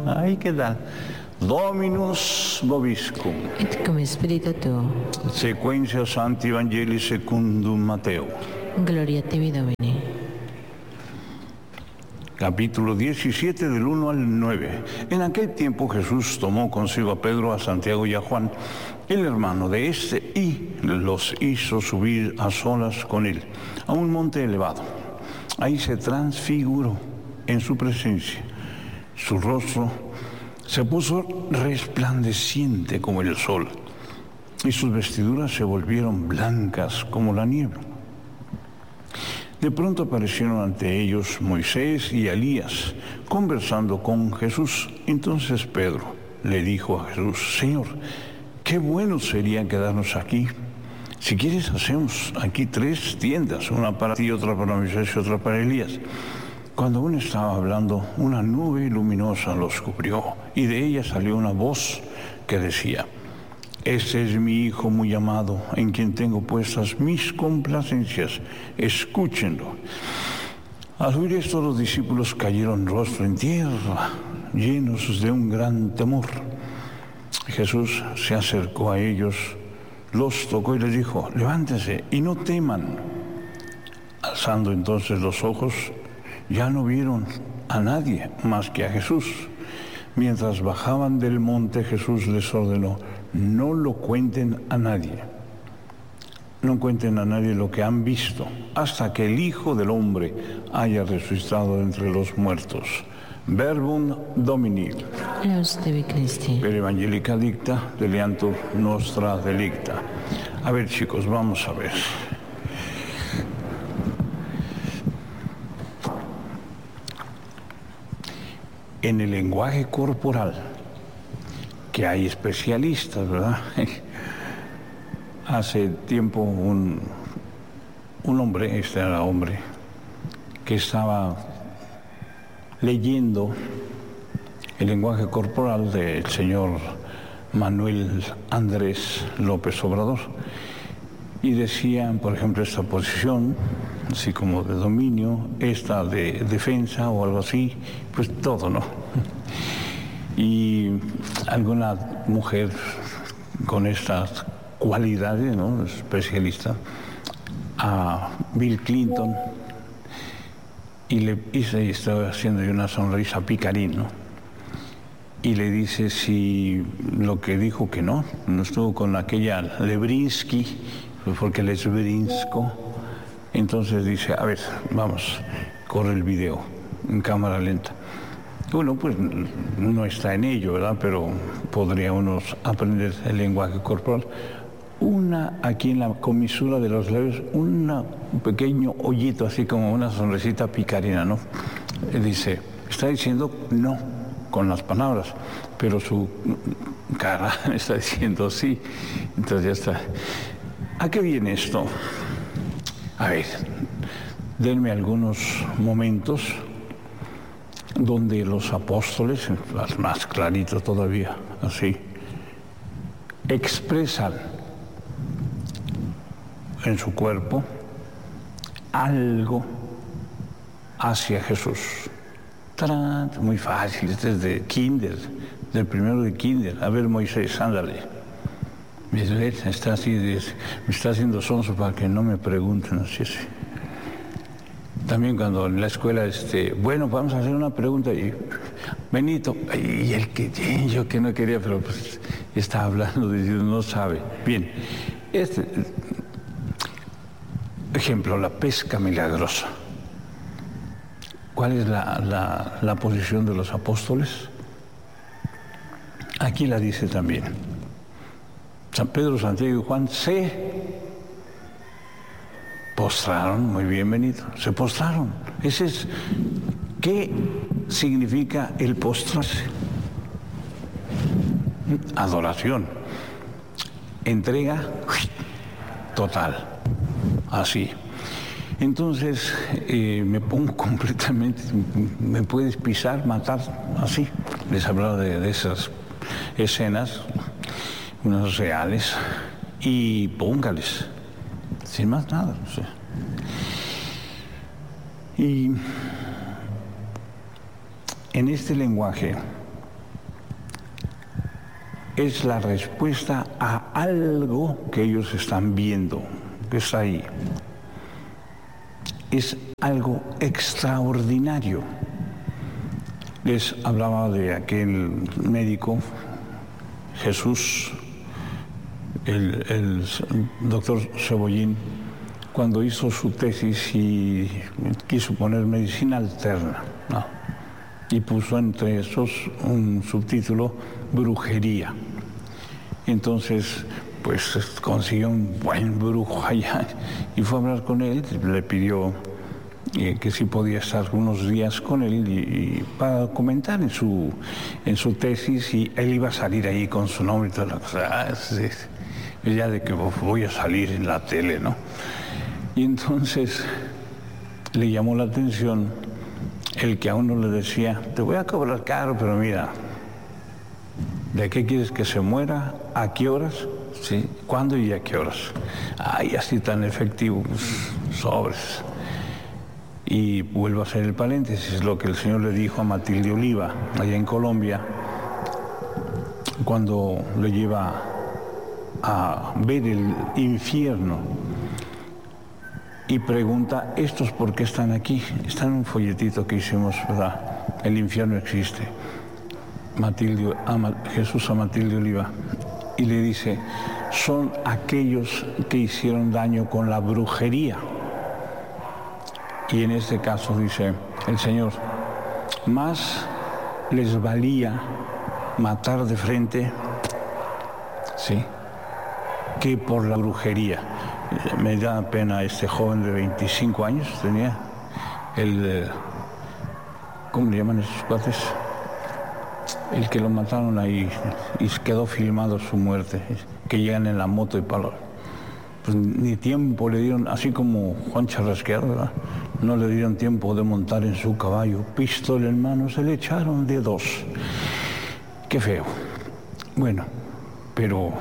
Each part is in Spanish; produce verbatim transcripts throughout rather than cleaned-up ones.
Ay, ¿qué tal? Dominus vobiscum. Et cum spiritu tuo. Sequentia Sancti Evangelii secundum Mateo. Gloria a tibi, Domine. Capítulo diecisiete, del uno al nueve. En aquel tiempo Jesús tomó consigo a Pedro, a Santiago y a Juan, el hermano de este, y los hizo subir a solas con él a un monte elevado. Ahí se transfiguró en su presencia. Su rostro se puso resplandeciente como el sol, y sus vestiduras se volvieron blancas como la nieve. De pronto aparecieron ante ellos Moisés y Elías, conversando con Jesús. Entonces Pedro le dijo a Jesús: Señor, qué bueno sería quedarnos aquí. Si quieres, hacemos aquí tres tiendas, una para ti, otra para Moisés y otra para Elías. Cuando aún estaba hablando, una nube luminosa los cubrió, y de ella salió una voz que decía: Este es mi Hijo muy amado, en quien tengo puestas mis complacencias, escúchenlo. Al oír esto, los discípulos cayeron rostro en tierra, llenos de un gran temor. Jesús se acercó a ellos, los tocó y les dijo: levántense y no teman. Alzando entonces los ojos, ya no vieron a nadie más que a Jesús. Mientras bajaban del monte, Jesús les ordenó: no lo cuenten a nadie. No cuenten a nadie lo que han visto, hasta que el Hijo del Hombre haya resucitado entre los muertos. Verbum Domini. Laus tibi, Christi. Per Evangelica dicta, deleantur nostra delicta. A ver, chicos, vamos a ver. En el lenguaje corporal, que hay especialistas, ¿verdad? Hace tiempo un, un hombre, este era hombre, que estaba leyendo el lenguaje corporal del señor Manuel Andrés López Obrador, y decían, por ejemplo, esta posición, así como de dominio, esta de defensa o algo así, pues todo, ¿no? Y alguna mujer con estas cualidades, ¿no?, especialista, a Bill Clinton, y le hice, y estaba haciendo una sonrisa picarín, ¿no? Y le dice si lo que dijo que no, no estuvo con aquella Lebrinsky, porque él es Brinsko. Entonces dice: a ver, vamos, corre el video en cámara lenta. Bueno, pues no está en ello, ¿verdad? Pero podría uno aprender el lenguaje corporal. Una, aquí en la comisura de los labios, una, un pequeño hoyito, así como una sonrisita picarina, ¿no? Dice, está diciendo no con las palabras, pero su cara está diciendo sí. Entonces ya está. ¿A qué viene esto? A ver, denme algunos momentos donde los apóstoles, más clarito todavía, así, expresan en su cuerpo algo hacia Jesús. ¡Tarán! Muy fácil, este es de kinder, del primero de kinder. A ver, Moisés, ándale. Está así, me está haciendo sonso para que no me pregunten así, así. También cuando en la escuela, este, bueno, vamos a hacer una pregunta, y Benito, y el que, yo que no quería, pero pues está hablando, diciendo, no sabe. Bien, este ejemplo, la pesca milagrosa. ¿Cuál es la, la, la posición de los apóstoles? Aquí la dice también. San Pedro, Santiago y Juan se postraron, muy bien, Benito, se postraron. Ese es, ¿qué significa el postrarse? Adoración, entrega total, así. Entonces eh, me pongo completamente, me puedes pisar, matar, así. Les hablaba de, de esas escenas, unas reales, y póngales, sin más nada. O sea. Y en este lenguaje es la respuesta a algo que ellos están viendo, que está ahí. Es algo extraordinario. Les hablaba de aquel médico, Jesús, el, el doctor Cebollín, cuando hizo su tesis y quiso poner medicina alterna, ¿no? Y puso entre esos un subtítulo, brujería. Entonces, pues consiguió un buen brujo allá y fue a hablar con él, le pidió eh, que si podía estar unos días con él y, y para comentar en su, en su tesis, y él iba a salir ahí con su nombre y toda la cosa. Ah, sí, ya de que voy a salir en la tele, ¿no? Y entonces le llamó la atención el que a uno le decía, te voy a cobrar caro, pero mira, ¿de qué quieres que se muera? ¿A qué horas? ¿Sí? ¿Cuándo y a qué horas? Ay, así tan efectivo, pues, sobres. Y vuelvo a hacer el paréntesis, lo que el Señor le dijo a Matilde Oliva, allá en Colombia, cuando le lleva a ver el infierno y pregunta, ¿estos por qué están aquí? Está en un folletito que hicimos, ¿verdad? El infierno existe. Matilde, a, Jesús a Matilde Oliva, y le dice, son aquellos que hicieron daño con la brujería. Y en este caso dice el Señor, más les valía matar de frente, ¿sí?, que por la brujería. Me da pena este joven de veinticinco años, tenía el, ¿cómo le llaman esos cuates? El que lo mataron ahí y quedó filmado su muerte, que llegan en la moto y palo. Pues ni tiempo le dieron, así como Juan Charrasquear, ¿verdad? No le dieron tiempo de montar en su caballo, pistola en mano, se le echaron de dos. Qué feo. Bueno, pero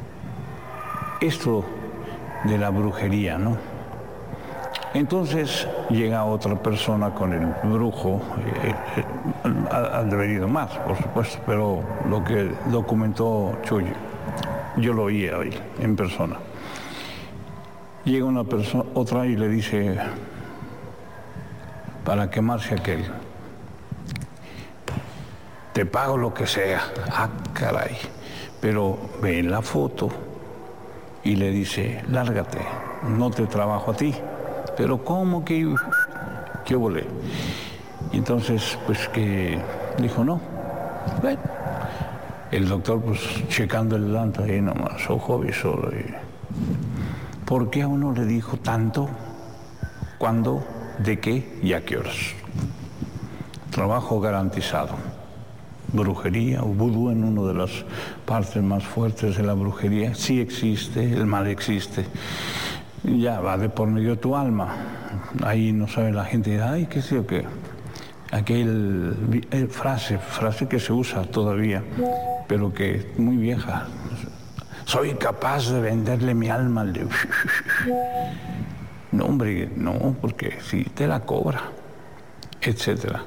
esto de la brujería, ¿no? Entonces llega otra persona con el brujo, eh, eh, han de haber ido más, por supuesto, pero lo que documentó Chuy, yo lo oía hoy en persona. Llega una persona, otra, y le dice, para quemarse aquel, te pago lo que sea. Ah, caray. Pero ve la foto y le dice, lárgate, no te trabajo a ti. Pero ¿cómo que qué volé? Y entonces, pues que dijo, no. Bueno, el doctor, pues checando el delante ahí nomás, ojo visor. Y, ¿por qué a uno le dijo tanto? ¿Cuándo? ¿De qué? ¿Y a qué horas? Trabajo garantizado. Brujería o vudú en una de las partes más fuertes de la brujería. Sí existe, el mal existe. Ya va de por medio de tu alma. Ahí no sabe la gente, ay, qué sé yo qué. Aquel eh, frase, frase que se usa todavía, pero que es muy vieja. Soy capaz de venderle mi alma al de... No, hombre, no, porque si te la cobra, etcétera.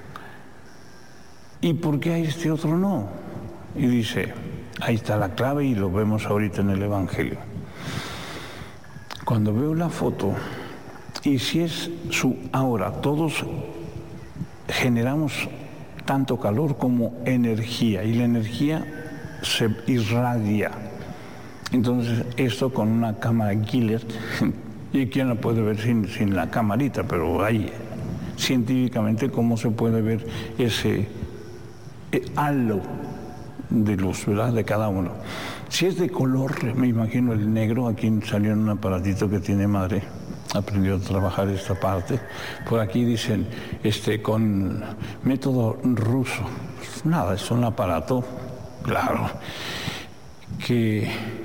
¿Y por qué a este otro no? Y dice, ahí está la clave y lo vemos ahorita en el Evangelio. Cuando veo la foto, y si es su aura, todos generamos tanto calor como energía, y la energía se irradia. Entonces, esto con una cámara Gillette, y quién la puede ver sin, sin la camarita, pero hay científicamente cómo se puede ver ese halo de luz, ¿verdad?, de cada uno. Si es de color, me imagino el negro, aquí salió en un aparatito que tiene madre, aprendió a trabajar esta parte. Por aquí dicen, este, con método ruso. Pues nada, es un aparato, claro, que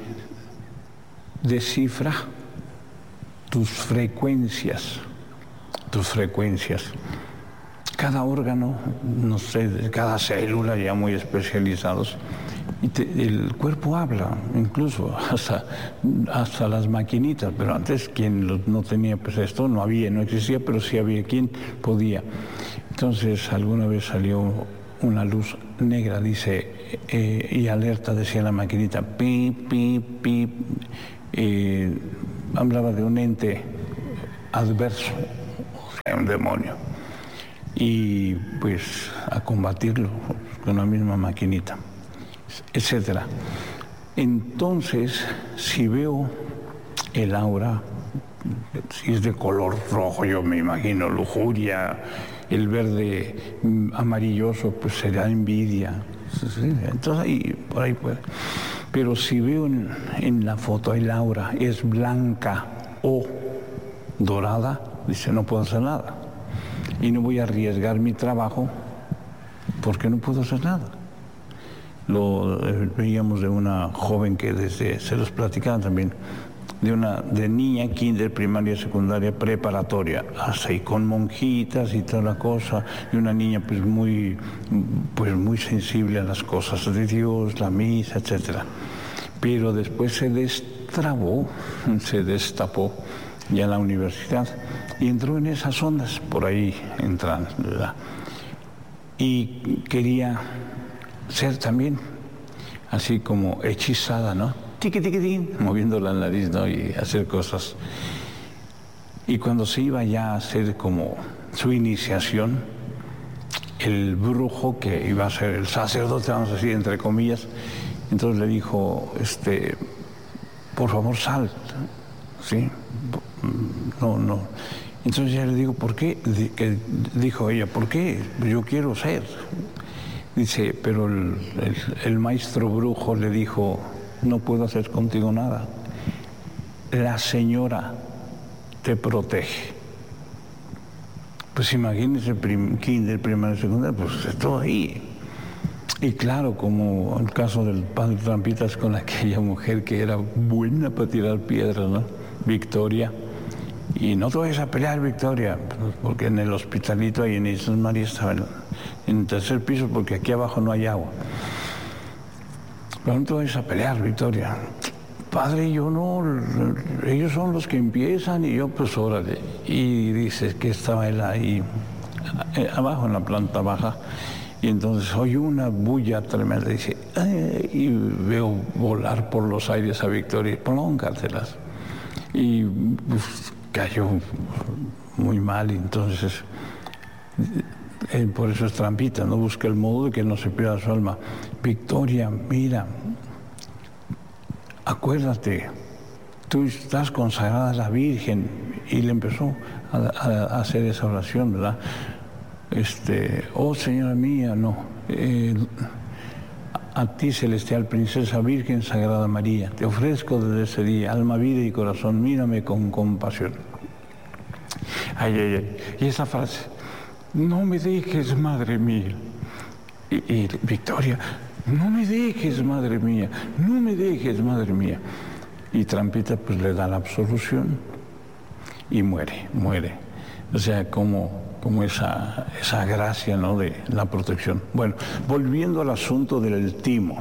descifra tus frecuencias, tus frecuencias. Cada órgano, no sé, cada célula ya muy especializados, y te, el cuerpo habla, incluso hasta, hasta las maquinitas, pero antes quien no tenía pues esto, no había, no existía, pero sí había quien podía. Entonces alguna vez salió una luz negra, dice, eh, y alerta, decía la maquinita, pi, pi, pi. Eh, hablaba de un ente adverso, o sea, un demonio. Y pues a combatirlo con la misma maquinita, etcétera. Entonces, si veo el aura, si es de color rojo, yo me imagino lujuria, el verde amarilloso, pues será envidia. Entonces ahí, por ahí puede. Pero si veo en, en la foto el aura es blanca o dorada, dice, no puedo hacer nada. Y no voy a arriesgar mi trabajo porque no puedo hacer nada. Lo eh, veíamos de una joven que desde, se los platicaba también, de una de niña, kinder, primaria, secundaria, preparatoria, hasta ahí con monjitas y toda la cosa, y una niña pues muy, pues muy sensible a las cosas de Dios, la misa, etcétera. Pero después se destrabó, se destapó ya en la universidad y entró en esas ondas, por ahí entran, ¿verdad? Y quería ser también así como hechizada, ¿no? Tiqui, tiqui, tiqui, moviendo la nariz, ¿no? Y hacer cosas. Y cuando se iba ya a hacer como su iniciación, el brujo que iba a ser el sacerdote, vamos a decir, entre comillas, entonces le dijo, este, por favor, sal, ¿sí? No, no. Entonces ya le digo, ¿por qué? Que dijo ella, ¿por qué? Yo quiero ser. Dice, pero el, el, el maestro brujo le dijo, no puedo hacer contigo nada. La señora te protege. Pues imagínense, prim, kinder, primaria, secundaria, pues esto ahí. Y claro, como el caso del padre Trampitas con aquella mujer que era buena para tirar piedras, ¿no? Victoria. Y no te vayas a pelear, Victoria, porque en el hospitalito ahí en Islas María estaba en, en el tercer piso, porque aquí abajo no hay agua. Pero no te vayas a pelear, Victoria. Padre, yo no, ellos son los que empiezan y yo pues órale. Y dice que estaba él ahí abajo en la planta baja y entonces oye una bulla tremenda, dice, eh, y veo volar por los aires a Victoria, plóncatelas. Y pues, cayó muy mal, y entonces eh, por eso es trampita, no busca el modo de que no se pierda su alma. Victoria, mira, acuérdate, tú estás consagrada a la Virgen, y le empezó a, a, a hacer esa oración, ¿verdad? Este, oh Señora mía, no, eh, a ti, celestial princesa Virgen Sagrada María, te ofrezco desde ese día alma, vida y corazón, mírame con compasión. Ay, ay, ay. Y esa frase, no me dejes, madre mía. Y, y Victoria, no me dejes, madre mía, no me dejes, madre mía. Y Trampita pues le da la absolución y muere, muere. O sea, como... como esa, esa gracia, ¿no?, de la protección. Bueno, volviendo al asunto del timo,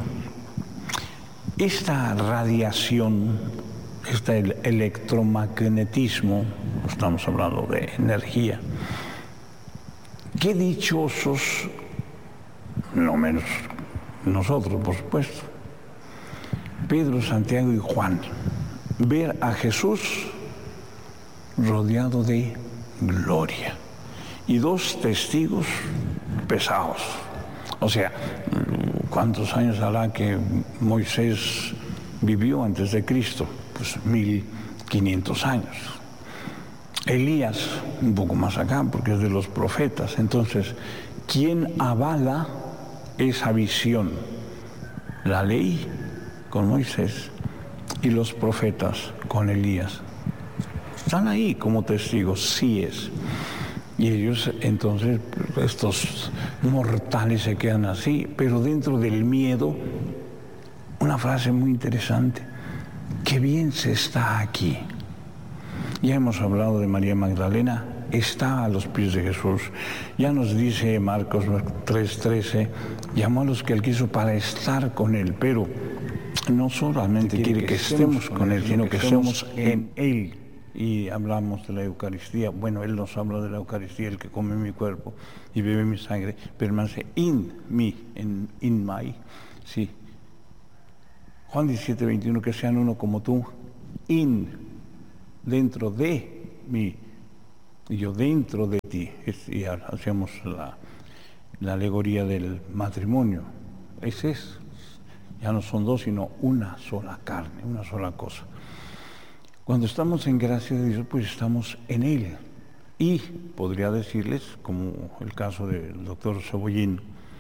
esta radiación, este electromagnetismo, estamos hablando de energía, qué dichosos, no menos nosotros, por supuesto, Pedro, Santiago y Juan, ver a Jesús rodeado de gloria. Y dos testigos pesados. O sea, ¿cuántos años hará que Moisés vivió antes de Cristo? Pues mil quinientos años. Elías, un poco más acá, porque es de los profetas. Entonces, ¿quién avala esa visión? La ley con Moisés y los profetas con Elías. Están ahí como testigos, sí es. Y ellos, entonces, estos mortales se quedan así, pero dentro del miedo, una frase muy interesante, qué bien se está aquí. Ya hemos hablado de María Magdalena, está a los pies de Jesús. Ya nos dice Marcos tres trece, llamó a los que él quiso para estar con él, pero no solamente quiere que estemos con él, sino que estemos en él. y hablamos de la Eucaristía. Bueno, Él nos habla de la Eucaristía, el que come mi cuerpo y bebe mi sangre, permanece in mí, en in my, sí. Juan diecisiete, veintiuno, que sean uno como tú, in, dentro de mí, y yo dentro de ti. Es, y hacemos la, la alegoría del matrimonio. Ese es, ya no son dos, sino una sola carne, una sola cosa. Cuando estamos en gracia de Dios, pues estamos en Él. Y podría decirles, como el caso del doctor Cebollín,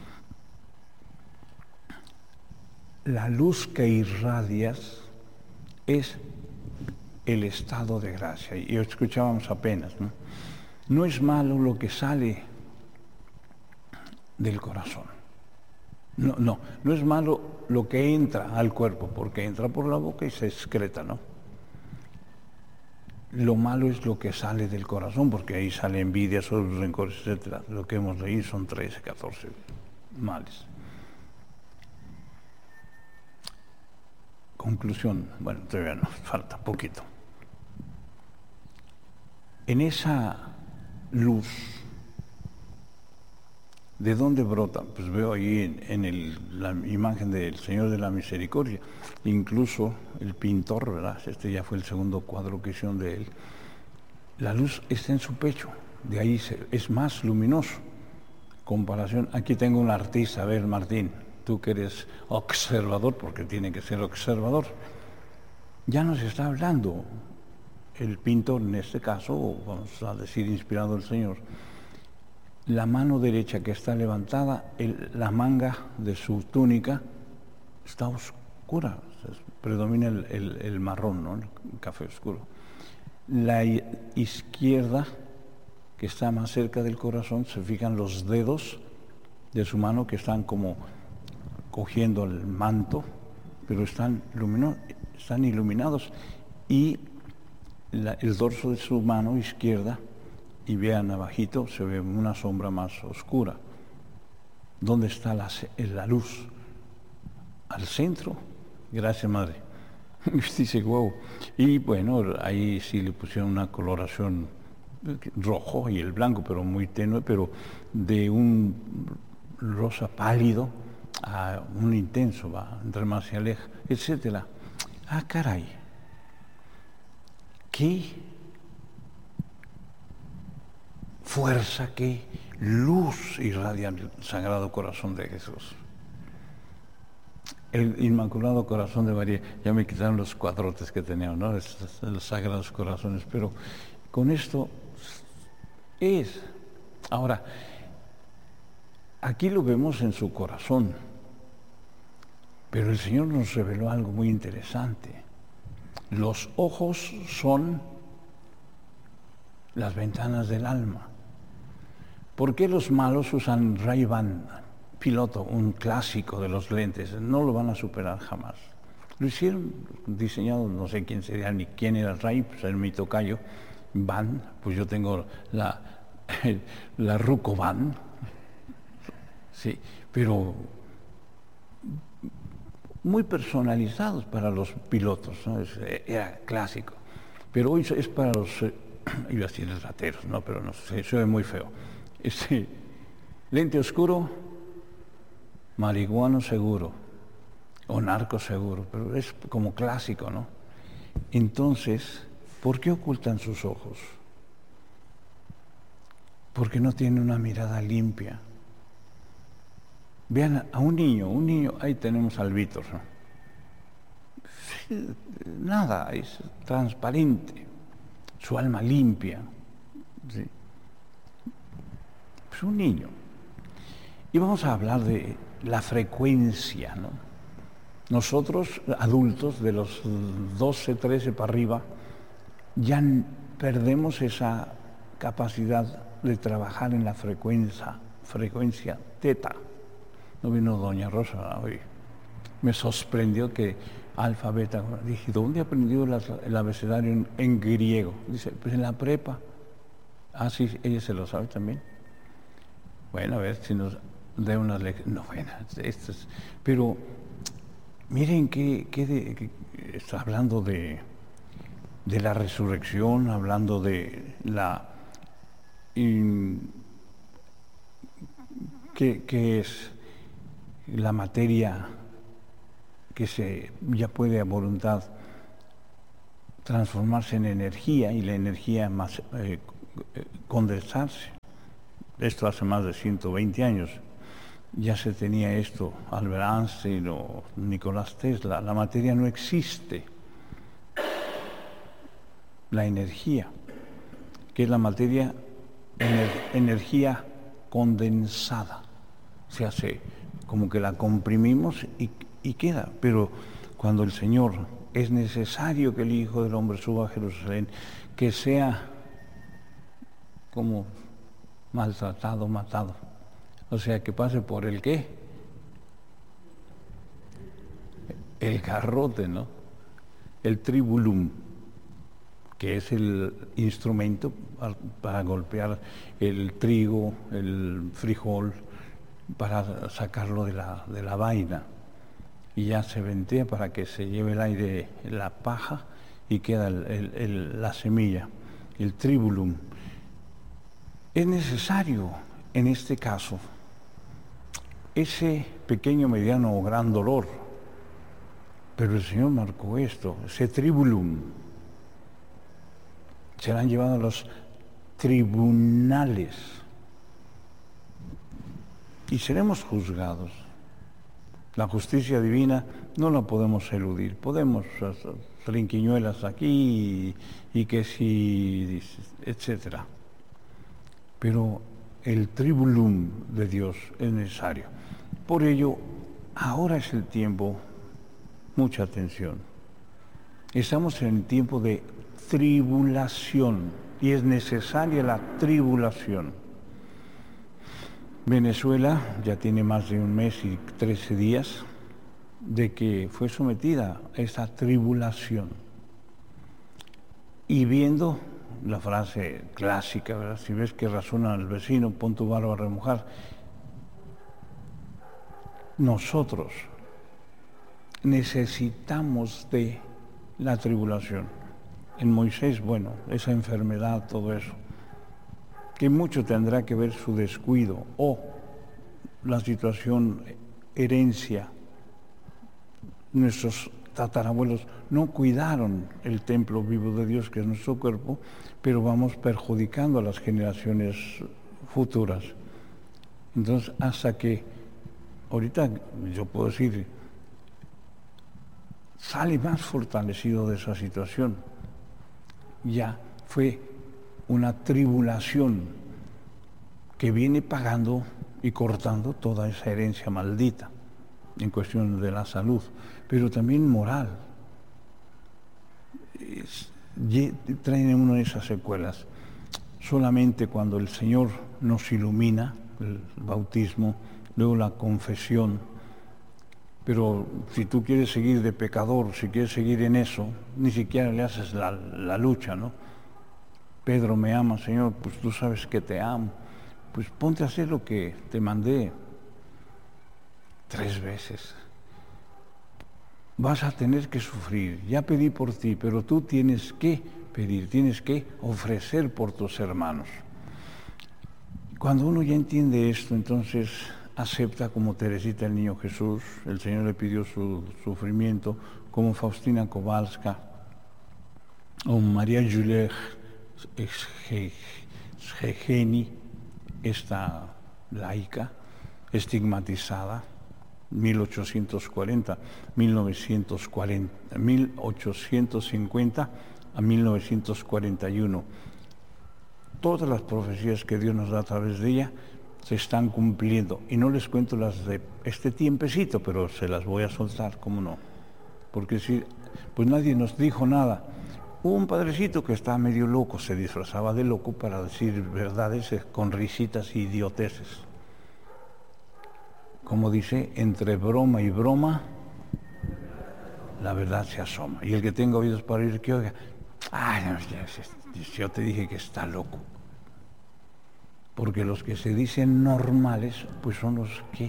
la luz que irradias es el estado de gracia. Y escuchábamos apenas, ¿no? No es malo lo que sale del corazón. No, no, no es malo lo que entra al cuerpo, porque entra por la boca y se excreta, ¿no? Lo malo es lo que sale del corazón, porque ahí sale envidia, celos, rencores, etcétera. Lo que hemos leído son trece, catorce males. Conclusión, bueno, todavía nos falta poquito. En esa luz, ¿de dónde brota? Pues veo ahí en, en el, la imagen del Señor de la Misericordia, incluso el pintor, ¿verdad? Este ya fue el segundo cuadro que hicieron de él. La luz está en su pecho, de ahí se, es más luminoso. Comparación, aquí tengo un artista, a ver, Martín, tú que eres observador, porque tiene que ser observador, ya nos está hablando el pintor en este caso, vamos a decir inspirado el Señor. La mano derecha que está levantada, el, la manga de su túnica está oscura, predomina el, el, el marrón, ¿no? El café oscuro. La izquierda, que está más cerca del corazón, se fijan los dedos de su mano que están como cogiendo el manto, pero están, lumino, están iluminados, y la, el dorso de su mano izquierda, y vean abajito, se ve una sombra más oscura. ¿Dónde está la, la luz? Al centro. Gracias, Madre. Dice, wow. Y bueno, ahí sí le pusieron una coloración rojo y el blanco, pero muy tenue, pero de un rosa pálido a un intenso, va, entre más se aleja, etcétera. Ah, caray. ¿Qué fuerza, qué luz irradia el Sagrado Corazón de Jesús? El Inmaculado Corazón de María, ya me quitaron los cuadrotes que tenía, ¿no? Los Sagrados Corazones, pero con esto es. Ahora, aquí lo vemos en su corazón, pero el Señor nos reveló algo muy interesante. Los ojos son las ventanas del alma. ¿Por qué los malos usan Ray-Ban Piloto, un clásico de los lentes? No lo van a superar jamás. Lo hicieron diseñado, no sé quién sería ni quién era Ray, pues era mi tocayo. Van, pues yo tengo la, la Ruco Van, sí, pero muy personalizados para los pilotos, ¿no? Era clásico. Pero hoy es para los, iba a decir rateros, no, pero no sé, se ve muy feo. Este, lente oscuro, marihuano seguro, o narco seguro, pero es como clásico, ¿no? Entonces, ¿por qué ocultan sus ojos? Porque no tienen una mirada limpia. Vean a un niño, un niño, ahí tenemos al Víctor, ¿no? Sí, nada, es transparente, su alma limpia, ¿sí? Es un niño. Y vamos a hablar de la frecuencia, ¿no? Nosotros, adultos, de los doce, trece para arriba, ya perdemos esa capacidad de trabajar en la frecuencia, frecuencia teta. No vino doña Rosa hoy. Me sorprendió que alfa, beta, dije, ¿dónde aprendió el abecedario en, en griego? Dice, pues en la prepa. Ah, sí, ella se lo sabe también. Bueno, a ver si nos da unas lecciones. No, bueno, esto es, pero miren que, que, de, que está hablando de de la resurrección, hablando de la in, que, que es la materia que se ya puede a voluntad transformarse en energía y la energía más eh, condensarse. Esto hace más de ciento veinte años. Ya se tenía esto, Albert Einstein o Nicolás Tesla. La materia no existe. La energía, que es la materia, ener, energía condensada. Se hace como que la comprimimos y, y queda. Pero cuando el Señor, es necesario que el Hijo del Hombre suba a Jerusalén, que sea como maltratado, matado. O sea, que pase por el ¿qué? El garrote, ¿no? El tribulum, que es el instrumento para golpear el trigo, el frijol, para sacarlo de la, de la vaina. Y ya se ventea para que se lleve el aire, la paja, y queda el, el, el, la semilla, el tribulum. Es necesario, en este caso, ese pequeño, mediano o gran dolor, pero el Señor marcó esto, ese tribulum. Serán llevados a los tribunales y seremos juzgados. La justicia divina no la podemos eludir. Podemos hacer trinquiñuelas aquí y, y que sí, etcétera. Pero el tribulum de Dios es necesario. Por ello, ahora es el tiempo, mucha atención. Estamos en el tiempo de tribulación y es necesaria la tribulación. Venezuela ya tiene más de un mes y trece días de que fue sometida a esa tribulación. Y viendo la frase clásica, ¿verdad? Si ves que razona al vecino, pon tu barba a remojar. Nosotros necesitamos de la tribulación. En Moisés, bueno, esa enfermedad, todo eso, que mucho tendrá que ver su descuido o la situación, herencia. Nuestros tatarabuelos no cuidaron el templo vivo de Dios, que es nuestro cuerpo, pero vamos perjudicando a las generaciones futuras. Entonces, hasta que, ahorita yo puedo decir, sale más fortalecido de esa situación. Ya fue una tribulación que viene pagando y cortando toda esa herencia maldita en cuestión de la salud, pero también moral. Es, traen una de esas secuelas. Solamente cuando el Señor nos ilumina, el bautismo, luego la confesión, pero si tú quieres seguir de pecador, si quieres seguir en eso, ni siquiera le haces la, la lucha, ¿no? Pedro, me ama, Señor, pues tú sabes que te amo. Pues ponte a hacer lo que te mandé tres veces. Vas a tener que sufrir. Ya pedí por ti, pero tú tienes que pedir, tienes que ofrecer por tus hermanos. Cuando uno ya entiende esto, entonces acepta como Teresita el Niño Jesús, el Señor le pidió su sufrimiento, como Faustina Kowalska o María Julie Schegeni, esta laica estigmatizada, mil ochocientos cuarenta, mil novecientos cuarenta, mil ochocientos cincuenta a mil novecientos cuarenta y uno. Todas las profecías que Dios nos da a través de ella se están cumpliendo. Y no les cuento las de este tiempecito, pero se las voy a soltar, ¿cómo no? Porque si, pues nadie nos dijo nada. Hubo un padrecito que estaba medio loco, se disfrazaba de loco para decir verdades con risitas y idioteces. Como dice, entre broma y broma, la verdad se asoma. Y el que tenga oídos para oír, que oiga. Ay, no, ya, yo te dije que está loco. Porque los que se dicen normales, pues son los que,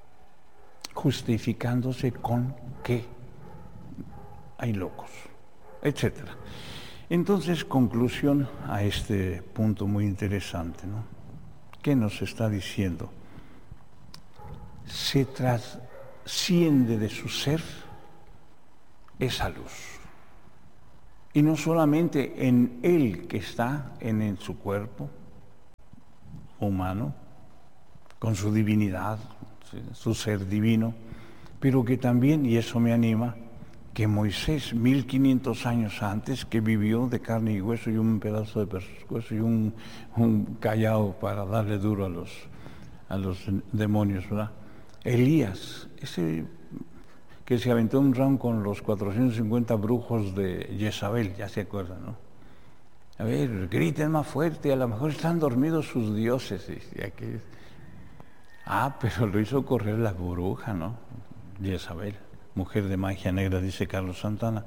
justificándose con que hay locos. etcétera. Entonces, conclusión a este punto muy interesante, ¿no? ¿Qué nos está diciendo? Se trasciende de su ser esa luz. Y no solamente en Él que está en, en su cuerpo humano, con su divinidad, su ser divino, pero que también, y eso me anima, que Moisés, mil quinientos años antes, que vivió de carne y hueso y un pedazo de pescuezo y un, un callao para darle duro a los, a los demonios, ¿verdad? Elías, ese que se aventó un round con los cuatrocientos cincuenta brujos de Jezabel, ya se acuerdan, ¿no? A ver, griten más fuerte, a lo mejor están dormidos sus dioses. Y aquí... Ah, pero lo hizo correr la bruja, ¿no? Jezabel, mujer de magia negra, dice Carlos Santana.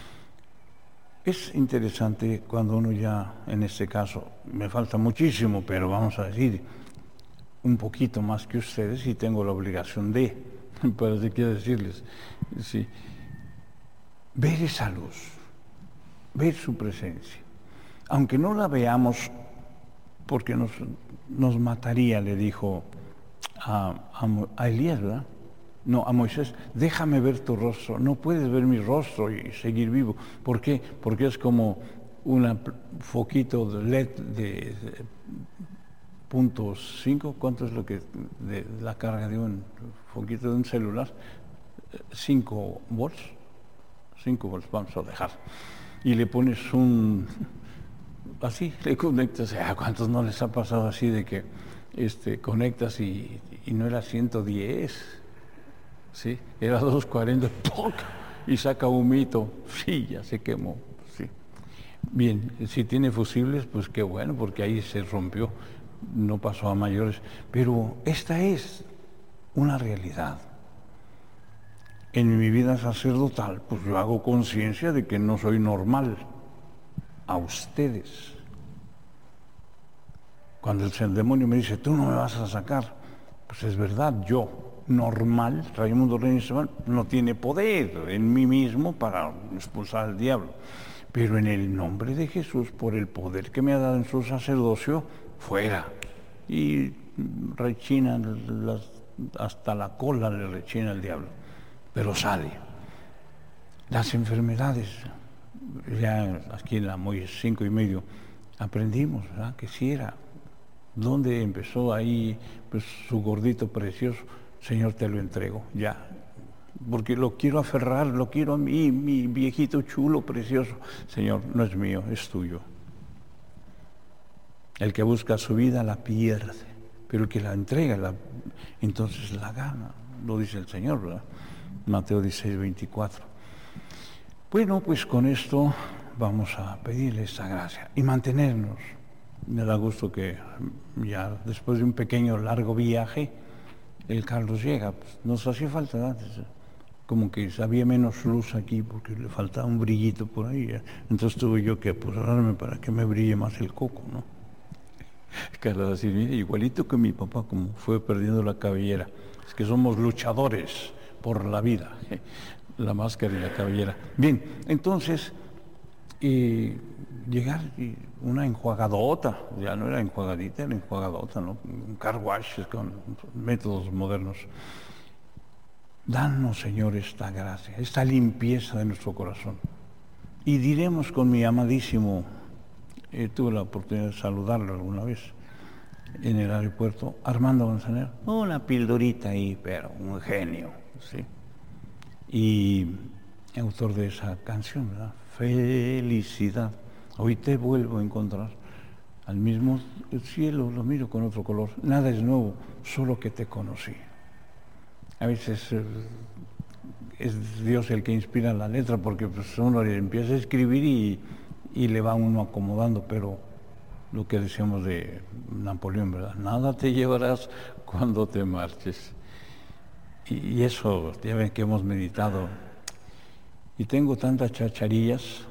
Es interesante cuando uno ya, en este caso, me falta muchísimo, pero vamos a decir un poquito más que ustedes y tengo la obligación de, para que quiero decirles, sí, ver esa luz, ver su presencia. Aunque no la veamos, porque nos, nos mataría, le dijo a, a, a Elías, ¿verdad? No, a Moisés, déjame ver tu rostro, no puedes ver mi rostro y seguir vivo. ¿Por qué? Porque es como un foquito de L E D de, de punto cinco, ¿cuánto es lo que de la carga de un foquito de un celular? cinco volts, cinco volts vamos a dejar. Y le pones un, así, le conectas, ¿a cuántos no les ha pasado así de que este, conectas y, y no era ciento diez? ¿Sí? Era doscientos cuarenta, ¡poc! Y saca humito, sí, ya se quemó, sí. Bien, si tiene fusibles, pues qué bueno, porque ahí se rompió, no pasó a mayores. Pero esta es una realidad. En mi vida sacerdotal, pues yo hago conciencia de que no soy normal. A ustedes. Cuando el demonio me dice, tú no me vas a sacar, pues es verdad, yo, normal, Raimundo Reyes, no tiene poder en mí mismo para expulsar al diablo. Pero en el nombre de Jesús, por el poder que me ha dado en su sacerdocio, fuera. Y rechina, las, hasta la cola le rechina el diablo, pero sale. Las enfermedades, ya aquí en la Moy cinco y medio, aprendimos, ¿verdad? Que si era, ¿dónde empezó ahí pues, su gordito precioso? Señor, te lo entrego, ya, porque lo quiero aferrar, lo quiero a mí, mi viejito chulo, precioso. Señor, no es mío, es tuyo. El que busca su vida la pierde, pero el que la entrega, la, entonces la gana, lo dice el Señor, ¿verdad? Mateo dieciséis, veinticuatro. Bueno, pues con esto vamos a pedirle esta gracia y mantenernos. Me da gusto que ya después de un pequeño, largo viaje, el Carlos llega, pues nos hacía falta antes, como que había menos luz aquí porque le faltaba un brillito por ahí, entonces tuve yo que apurarme para que me brille más el coco, ¿no? Carlos así, mira, igualito que mi papá, como fue perdiendo la cabellera, es que somos luchadores por la vida, la máscara y la cabellera. Bien, entonces, eh, llegar y una enjuagadota, ya no era enjuagadita, era enjuagadota, ¿no? Un car wash con métodos modernos. Danos, Señor, esta gracia, esta limpieza de nuestro corazón. Y diremos con mi amadísimo, eh, tuve la oportunidad de saludarlo alguna vez en el aeropuerto, Armando Manzanero, una pildorita ahí, pero un genio, ¿sí? Y autor de esa canción, ¿verdad? Felicidad. Hoy te vuelvo a encontrar al mismo cielo, lo miro con otro color. Nada es nuevo, solo que te conocí. A veces eh, es Dios el que inspira la letra, porque pues, uno empieza a escribir y, y le va uno acomodando, pero lo que decíamos de Napoleón, ¿verdad? Nada te llevarás cuando te marches. Y, y eso, ya ven que hemos meditado. Y tengo tantas chacharillas.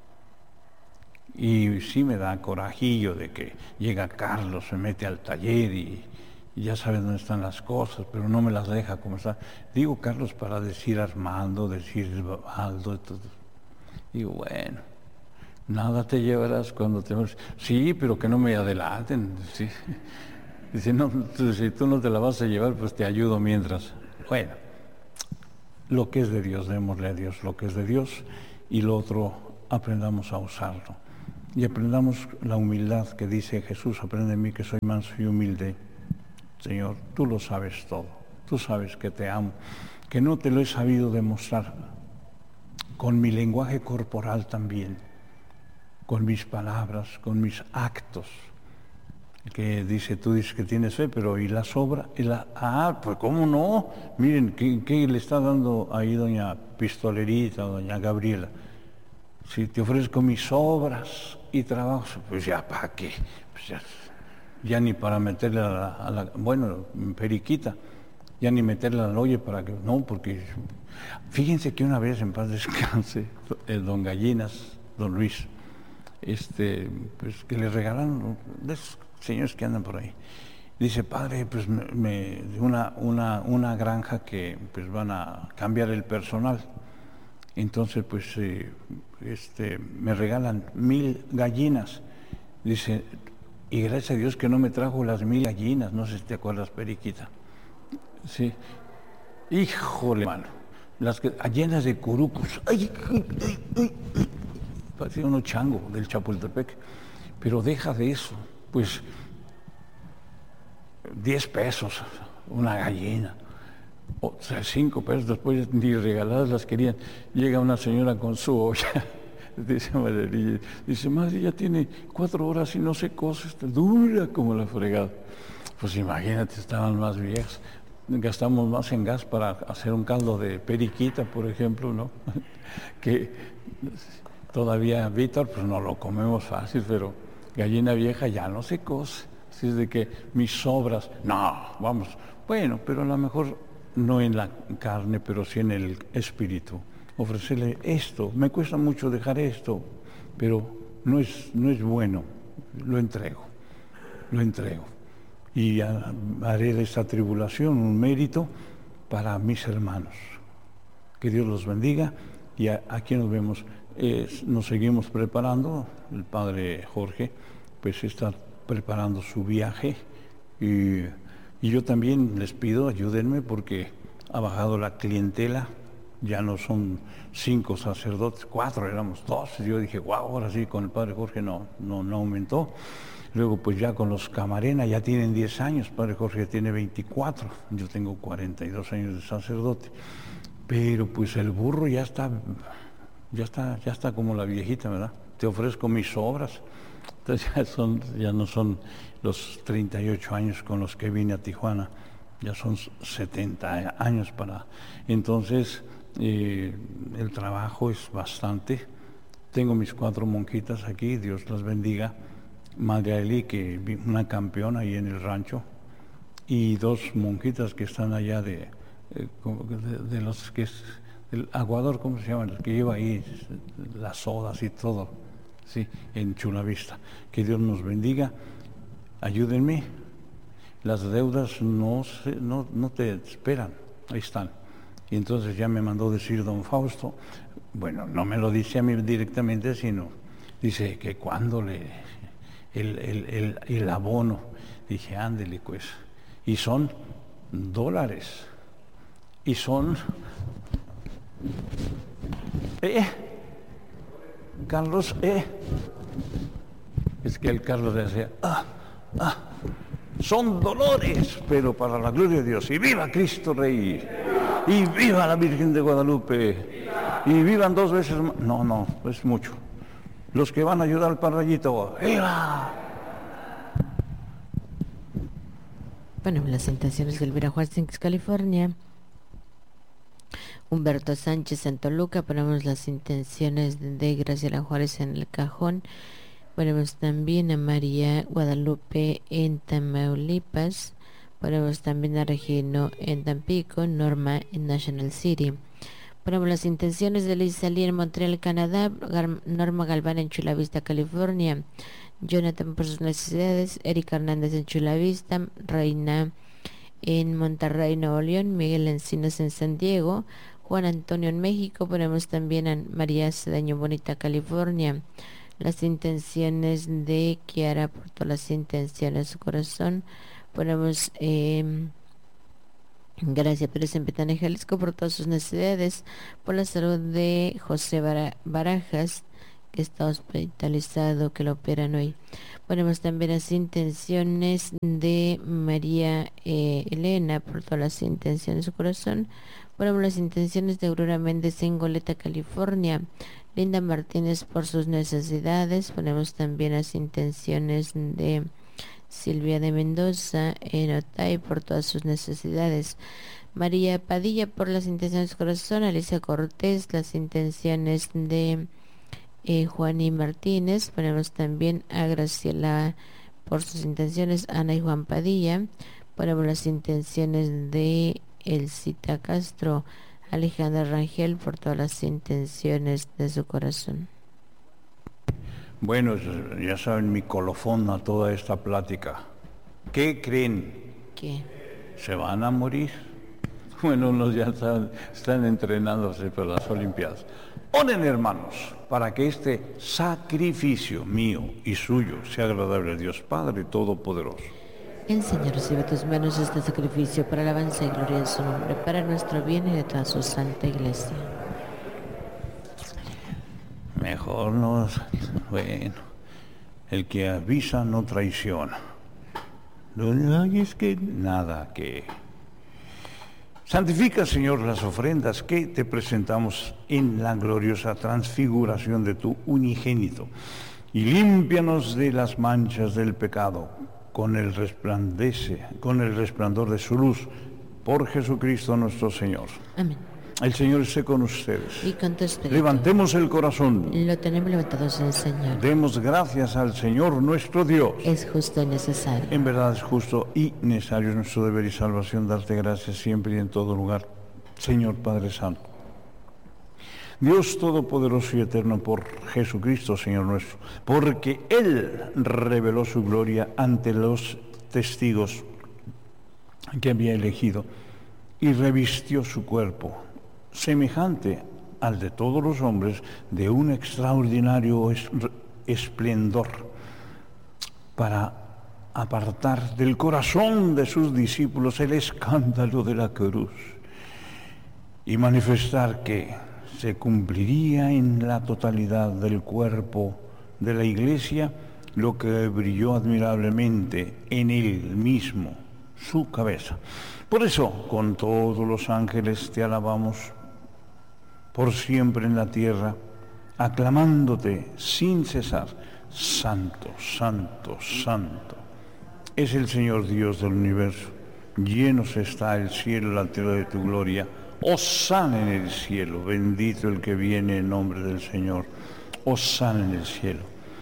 Y sí me da corajillo de que llega Carlos, se mete al taller y, y ya sabe dónde están las cosas, pero no me las deja como está. Digo Carlos para decir Armando, decir Aldo, todo. Y bueno, nada te llevarás cuando te mueres. Sí, pero que no me adelanten. Sí. Dice, no, si tú no te la vas a llevar, pues te ayudo mientras. Bueno, lo que es de Dios, démosle a Dios lo que es de Dios, y lo otro aprendamos a usarlo. Y aprendamos la humildad que dice Jesús, aprende de mí que soy manso y humilde. Señor, tú lo sabes todo, tú sabes que te amo, que no te lo he sabido demostrar con mi lenguaje corporal también, con mis palabras, con mis actos. Que dice, tú dices que tienes fe, pero ¿y la sobra? ¿Y la... Ah, pues ¿cómo no? Miren, ¿qué, qué le está dando ahí doña Pistolerita, doña Gabriela? Si te ofrezco mis obras y trabajos, pues ya, ¿para qué? Pues ya, ya ni para meterle a la, a la... Bueno, periquita, ya ni meterle al oye para que... No, porque... Fíjense que una vez, en paz descanse, el don Gallinas, don Luis, este, pues que le regalaron... De esos señores que andan por ahí. Dice, padre, pues me, me, una, una, una granja que pues van a cambiar el personal. Entonces, pues, eh, este, me regalan mil gallinas. Dice, y gracias a Dios que no me trajo las mil gallinas. No sé si te acuerdas, periquita. Sí. Híjole, mano. Las que, llenas de curucos. Ay, ay, ay, ay, ay. Parecía uno chango del Chapultepec. Pero deja de eso. Pues diez pesos una gallina, o sea, cinco pesos, después ni regaladas las querían. Llega una señora con su olla, dice María, dice, madre, ya tiene cuatro horas y no se cose, está dura como la fregada. Pues imagínate, estaban más viejas, gastamos más en gas para hacer un caldo de periquita, por ejemplo, ¿no? Que todavía Víctor, pues no lo comemos fácil, pero gallina vieja ya no se cose. Así es de que mis sobras, no, vamos, bueno, pero a lo mejor no en la carne, pero sí en el espíritu. Ofrecerle esto, me cuesta mucho dejar esto, pero no es, no es bueno, lo entrego, lo entrego. Y haré de esta tribulación un mérito para mis hermanos. Que Dios los bendiga, y a, aquí nos vemos. Eh, nos seguimos preparando, el padre Jorge pues está preparando su viaje, y, y yo también les pido, ayúdenme, porque ha bajado la clientela, ya no son cinco sacerdotes, cuatro, éramos dos. Yo dije, wow, ahora sí, con el padre Jorge no, no, no aumentó. Luego pues ya con los Camarena ya tienen diez años, padre Jorge tiene veinticuatro, yo tengo cuarenta y dos años de sacerdote, pero pues el burro ya está... Ya está, ya está como la viejita, ¿verdad? Te ofrezco mis obras. Entonces ya, son, ya no son los treinta y ocho años con los que vine a Tijuana, ya son setenta años para... Entonces, eh, el trabajo es bastante. Tengo mis cuatro monjitas aquí, Dios las bendiga. Madre Eli, que una campeona ahí en el rancho, y dos monjitas que están allá de, eh, de, de los que es... el aguador, ¿cómo se llama? El que lleva ahí las sodas y todo, sí, en Chulavista. Que Dios nos bendiga, ayúdenme. Las deudas no, se, no, no te esperan, ahí están. Y entonces ya me mandó decir don Fausto, bueno, no me lo dice a mí directamente, sino dice que cuando le, el, el, el, el abono, dije, ándele pues, y son dólares, y son... Eh, Carlos, eh. Es que el Carlos decía, ah, ah, son dolores, pero para la gloria de Dios. Y viva Cristo Rey, y viva la Virgen de Guadalupe, y vivan dos veces más. No, no, es mucho. Los que van a ayudar al parrayito, ¡viva! Bueno, las intenciones de Elvira Juárez, California. Humberto Sánchez en Toluca, ponemos las intenciones de Graciela Juárez en el cajón. Ponemos también a María Guadalupe en Tamaulipas. Ponemos también a Regino en Tampico, Norma en National City. Ponemos las intenciones de Liz Salí en Montreal, Canadá, Norma Galván en Chula Vista, California, Jonathan por sus necesidades, Erika Hernández en Chula Vista, Reina en Monterrey, Nuevo León, Miguel Encinas en San Diego, Juan Antonio en México. Ponemos también a María Cedeño Bonita, California. Las intenciones de Kiara, por todas las intenciones de su corazón. Ponemos eh, Gracia Pérez en Petania, Jalisco, por todas sus necesidades, por la salud de José Barajas, que está hospitalizado, que lo operan hoy. Ponemos también las intenciones de María eh, Elena, por todas las intenciones de su corazón. Ponemos las intenciones de Aurora Méndez en Goleta, California. Linda Martínez por sus necesidades. Ponemos también las intenciones de Silvia de Mendoza en Otay por todas sus necesidades. María Padilla por las intenciones de su corazón. Alicia Cortés, las intenciones de eh, Juan y Martínez. Ponemos también a Graciela por sus intenciones. Ana y Juan Padilla. Ponemos las intenciones de Elcita Castro, Alejandra Rangel por todas las intenciones de su corazón. Bueno, ya saben mi colofón a toda esta plática. ¿Qué creen? ¿Qué? ¿Se van a morir? Bueno, unos ya están, están entrenándose para las Olimpiadas. Oren, hermanos, para que este sacrificio mío y suyo sea agradable a Dios Padre Todopoderoso. El Señor recibe de tus manos este sacrificio para alabanza y gloria en su nombre, para nuestro bien y de toda su santa iglesia. Mejor no, bueno, el que avisa no traiciona. No, y es que nada que... Santifica, Señor, las ofrendas que te presentamos en la gloriosa transfiguración de tu unigénito, y límpianos de las manchas del pecado con el resplandece, con el resplandor de su luz, por Jesucristo nuestro Señor. Amén. El Señor esté con ustedes. Y con tu espíritu. Levantemos el corazón. Lo tenemos levantados en el Señor. Demos gracias al Señor nuestro Dios. Es justo y necesario. En verdad es justo y necesario, es nuestro deber y salvación darte gracias siempre y en todo lugar, Señor Padre Santo. Dios Todopoderoso y Eterno, por Jesucristo, Señor nuestro, porque Él reveló su gloria ante los testigos que había elegido y revistió su cuerpo, semejante al de todos los hombres, de un extraordinario esplendor, para apartar del corazón de sus discípulos el escándalo de la cruz y manifestar que se cumpliría en la totalidad del cuerpo de la Iglesia lo que brilló admirablemente en él mismo, su cabeza. Por eso, con todos los ángeles te alabamos por siempre en la tierra, aclamándote sin cesar: Santo, Santo, Santo es el Señor Dios del universo. Llenos está el cielo y la tierra de tu gloria. Hosana en el cielo, bendito el que viene en nombre del Señor. Hosana en el cielo.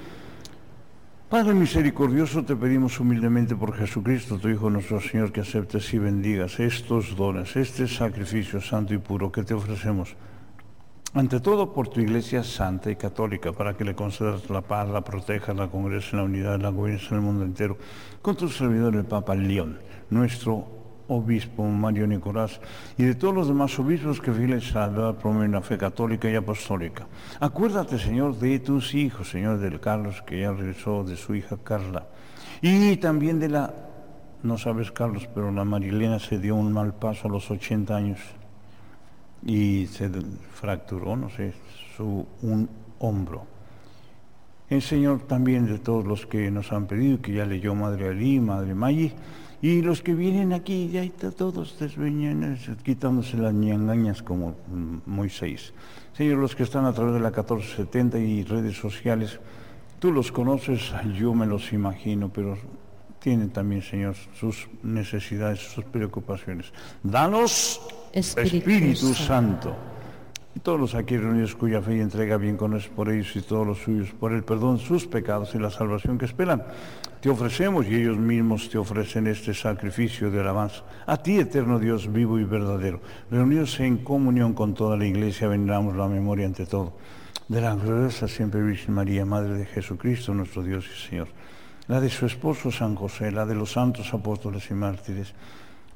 Padre misericordioso, te pedimos humildemente por Jesucristo, tu Hijo nuestro Señor, que aceptes y bendigas estos dones, este sacrificio santo y puro que te ofrecemos, ante todo por tu Iglesia santa y católica, para que le concedas la paz, la protejas, la congregues en la unidad, la gobiernes en el mundo entero, con tu servidor el Papa León, nuestro obispo Mario Nicolás, y de todos los demás obispos que fieles a la promueven la fe católica y apostólica. Acuérdate, Señor, de tus hijos, Señor, del Carlos, que ya regresó, de su hija Carla, y también de la, no sabes, Carlos, pero la Marilena se dio un mal paso a los ochenta años y se fracturó, no sé, su un hombro. El Señor también de todos los que nos han pedido, que ya leyó Madre Ali, Madre Maggi, y los que vienen aquí, ya está todos desveñados, quitándose las ñangañas como Moisés. Señor, los que están a través de la catorce setenta y redes sociales, tú los conoces, yo me los imagino, pero tienen también, Señor, sus necesidades, sus preocupaciones. Danos Espíritu, Espíritu Santo. Santo. Y todos los aquí reunidos cuya fe y entrega bien conoces por ellos y todos los suyos, por el perdón de sus pecados y la salvación que esperan, te ofrecemos y ellos mismos te ofrecen este sacrificio de alabanza. A ti, eterno Dios, vivo y verdadero, reunidos en comunión con toda la Iglesia, vendamos la memoria ante todo de la gloriosa siempre Virgen María, Madre de Jesucristo, nuestro Dios y Señor, la de su esposo San José, la de los santos apóstoles y mártires,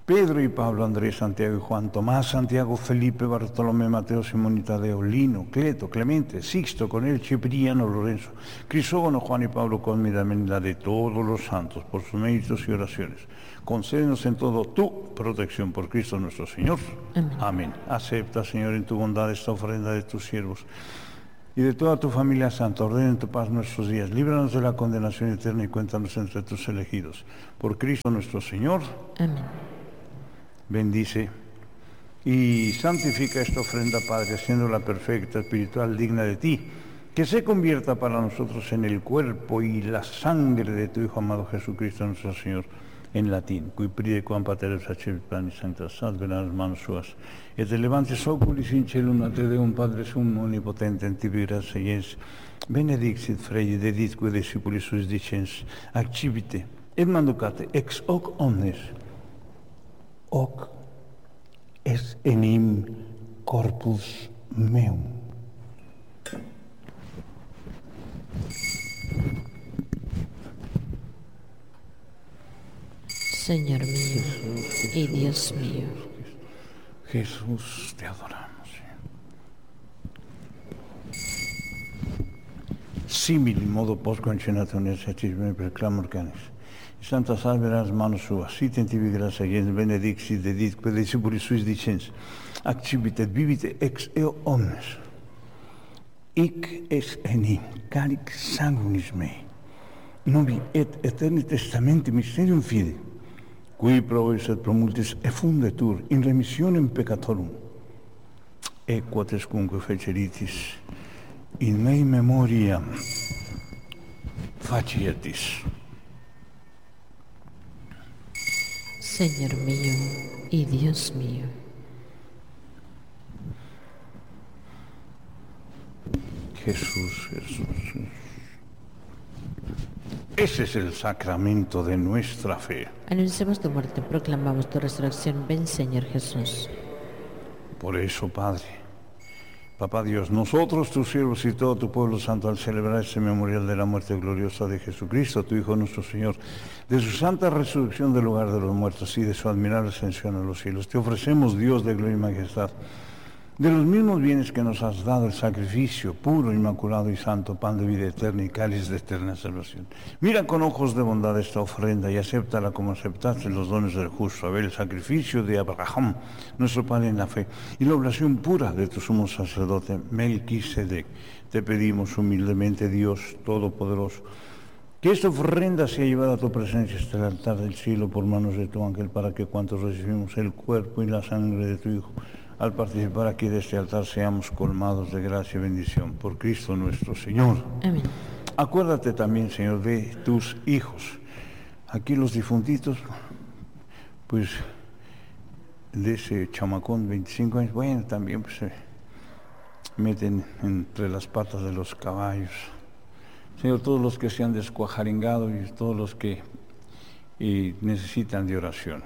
Pedro y Pablo, Andrés, Santiago y Juan, Tomás, Santiago, Felipe, Bartolomé, Mateo, Simón y Tadeo, Lino, Cleto, Clemente, Sixto, Conel, Cipriano, Lorenzo, Crisógono, Juan y Pablo, Cosme y Damián, la de todos los santos, por sus méritos y oraciones. Concédenos en todo tu protección por Cristo nuestro Señor. Amén. Amén. Acepta, Señor, en tu bondad esta ofrenda de tus siervos y de toda tu familia santa. Ordena en tu paz nuestros días. Líbranos de la condenación eterna y cuéntanos entre tus elegidos. Por Cristo nuestro Señor. Amén. Bendice y santifica esta ofrenda, Padre, haciéndola perfecta, espiritual, digna de ti, que se convierta para nosotros en el cuerpo y la sangre de tu Hijo amado Jesucristo nuestro Señor. En latín, qui pride quam pater facebit plani sancta salve las manos suas, et elevantes oculis in celum a te Deum Padre Sum omnipotente, en tibi gratia ies, benedixit fregi deditque discipulis suis dicens, accipite, et manducate ex hoc omnes, hoc est enim corpus meum. Señor mío y Dios mío. Jesús, te adoramos. Simil in modo post concenationes et me per clamor canis. Santa salve las manos suas, sit in tibi gratia ies, benedixit deditque discipulis suis dicens, accipit et vivite ex eo omnes. Hic es enim calix sanguinis mei, novi et eterni testamenti mysterium fide, qui pro eis et pro multis effundetur in remissionem peccatorum, e quatescunque feceritis in mei memoriam facietis. Señor mío y Dios mío. Jesús, Jesús, Jesús. Ese es el sacramento de nuestra fe. Anunciamos tu muerte, proclamamos tu resurrección. Ven, Señor Jesús. Por eso, Padre, Papá Dios, nosotros, tus siervos y todo tu pueblo santo, al celebrar este memorial de la muerte gloriosa de Jesucristo, tu Hijo nuestro Señor, de su santa resurrección del lugar de los muertos y de su admirable ascensión a los cielos, te ofrecemos, Dios de gloria y majestad, de los mismos bienes que nos has dado, el sacrificio puro, inmaculado y santo, pan de vida eterna y cáliz de eterna salvación. Mira con ojos de bondad esta ofrenda y acéptala como aceptaste los dones del justo Abel, el sacrificio de Abraham, nuestro Padre en la fe, y la oblación pura de tu sumo sacerdote Melquisedec. Te pedimos humildemente, Dios Todopoderoso, que esta ofrenda sea llevada a tu presencia hasta el altar del cielo por manos de tu ángel, para que cuantos recibimos el cuerpo y la sangre de tu Hijo, al participar aquí de este altar, seamos colmados de gracia y bendición. Por Cristo nuestro Señor. Amén. Acuérdate también, Señor, de tus hijos. Aquí los difuntitos, pues, de ese chamacón, veinticinco años, bueno, también pues se meten entre las patas de los caballos. Señor, todos los que se han descuajaringado y todos los que y necesitan de oración.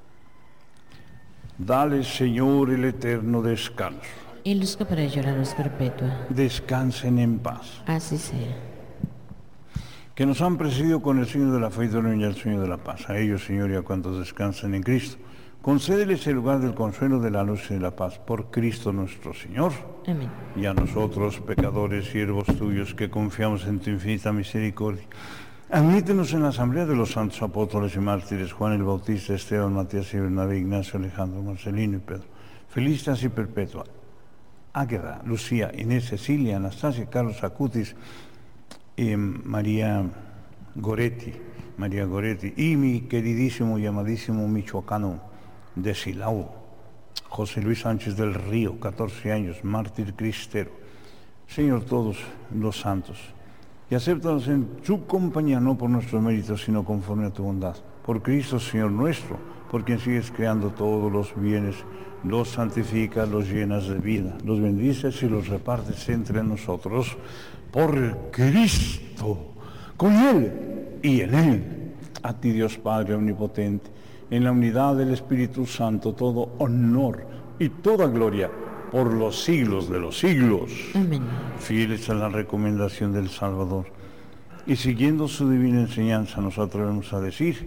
Dale, Señor, el eterno descanso. Y luz que para llorar es perpetua. Descansen en paz. Así sea. Que nos han precedido con el signo de la fe y el sueño de la paz. A ellos, Señor, y a cuantos descansan en Cristo, concédeles el lugar del consuelo, de la luz y de la paz. Por Cristo nuestro Señor. Amén. Y a nosotros, pecadores, siervos tuyos, que confiamos en tu infinita misericordia, admítenos en la asamblea de los santos apóstoles y mártires, Juan el Bautista, Esteban, Matías y Bernabé, Ignacio, Alejandro, Marcelino y Pedro, Felicitas y Perpetua, Águeda, Lucía, Inés, Cecilia, Anastasia, Carlos Acutis, y María Goretti, María Goretti, y mi queridísimo y amadísimo michoacano de Silao, José Luis Sánchez del Río, catorce años, mártir cristero. Señor, todos los santos, y acéptanos en su compañía, no por nuestros méritos, sino conforme a tu bondad. Por Cristo, Señor nuestro, por quien sigues creando todos los bienes, los santificas, los llenas de vida, los bendices y los repartes entre nosotros. Por Cristo, con Él y en Él. A ti, Dios Padre omnipotente, en la unidad del Espíritu Santo, todo honor y toda gloria por los siglos de los siglos. Amén. Fieles a la recomendación del Salvador y siguiendo su divina enseñanza, nos atrevemos a decir: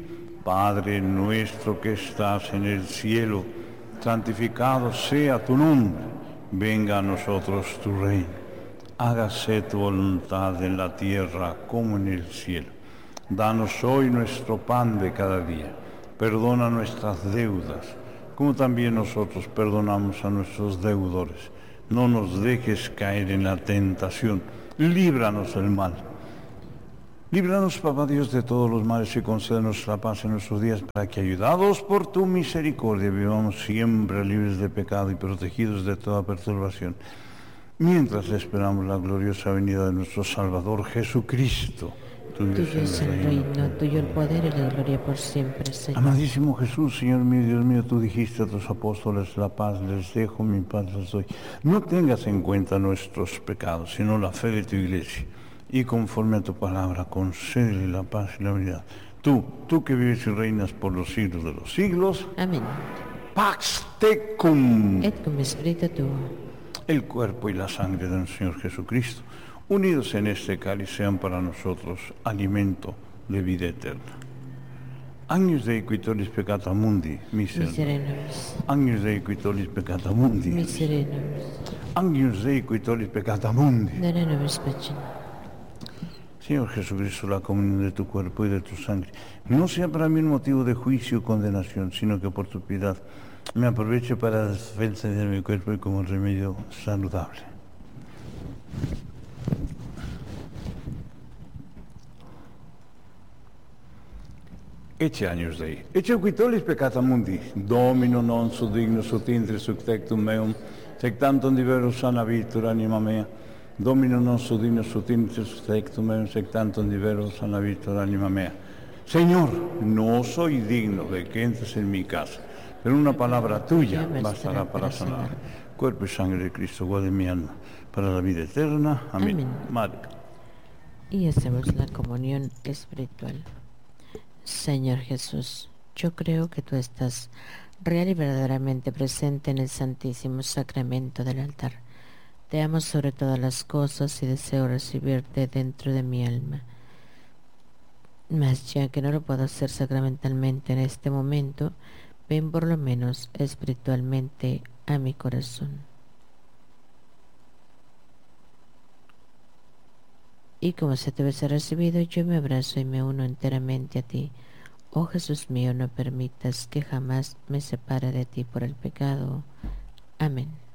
Padre nuestro que estás en el cielo, santificado sea tu nombre, venga a nosotros tu reino, hágase tu voluntad en la tierra como en el cielo. Danos hoy nuestro pan de cada día, perdona nuestras deudas, como también nosotros perdonamos a nuestros deudores. No nos dejes caer en la tentación, líbranos del mal. Líbranos, Papá Dios, de todos los males y concédenos la paz en nuestros días, para que, ayudados por tu misericordia, vivamos siempre libres de pecado y protegidos de toda perturbación, mientras esperamos la gloriosa venida de nuestro Salvador Jesucristo. Tuyo es el reino, tuyo el poder y la gloria por siempre, Señor. Amadísimo Jesús, Señor mío, Dios mío, tú dijiste a tus apóstoles, la paz les dejo, mi paz les doy. No tengas en cuenta nuestros pecados, sino la fe de tu iglesia. Y conforme a tu palabra, concédele la paz y la unidad. Tú, tú que vives y reinas por los siglos de los siglos. Amén. Pax tecum. Et cum spiritu tuo. El cuerpo y la sangre de nuestro Señor Jesucristo, unidos en este cáliz, sean para nosotros alimento de vida eterna. Agnus Dei qui tollis peccata mundi, miserere nobis. Agnus Dei qui tollis peccata mundi, miserere nobis. Agnus Dei qui tollis peccata mundi. Dare nobis pacem. Señor Jesucristo, la comunión de tu cuerpo y de tu sangre no sea para mí un motivo de juicio o condenación, sino que por tu piedad me aproveche para la defensa de mi cuerpo y como remedio saludable. Ecce Agnus Dei, ecce qui tollis peccata mundi, Domino non sum dignus ut intre sub tectum meum, sec tantum divero sana vitur anima mea, Domino non sum dignus ut intre sub tectum meum, sec tantum divero sana vitur anima mea. Señor, no soy digno de que entres en mi casa, pero una palabra tuya bastará para sanar. Cuerpo y sangre de Cristo, guarde mi alma para la vida eterna. Amén. Amén. Madre. Y hacemos la comunión espiritual. Señor Jesús, yo creo que tú estás real y verdaderamente presente en el Santísimo Sacramento del altar. Te amo sobre todas las cosas y deseo recibirte dentro de mi alma. Mas ya que no lo puedo hacer sacramentalmente en este momento, ven por lo menos espiritualmente a mi corazón. Y como se te hubiese recibido, yo me abrazo y me uno enteramente a ti. Oh Jesús mío, no permitas que jamás me separe de ti por el pecado. Amén.